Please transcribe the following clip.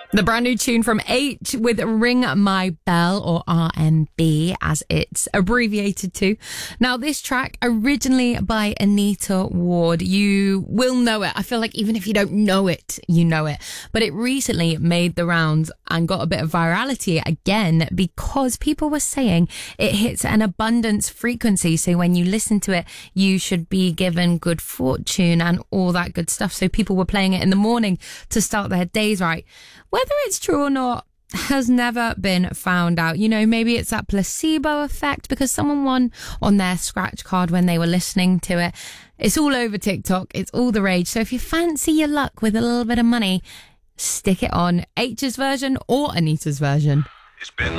The brand new tune from H with Ring My Bell, or RMB as it's abbreviated to. Now, this track originally by Anita Ward. You will know it. I feel like even if you don't know it, you know it. But it recently made the rounds and got a bit of virality again because people were saying it hits an abundance frequency. So when you listen to it, you should be given good fortune and all that good stuff. So people were playing it in the morning to start their days right. Whether it's true or not has never been found out. You know, maybe it's that placebo effect because someone won on their scratch card when they were listening to it. It's all over TikTok. It's all the rage. So if you fancy your luck with a little bit of money, stick it on H's version or Anita's version. It's been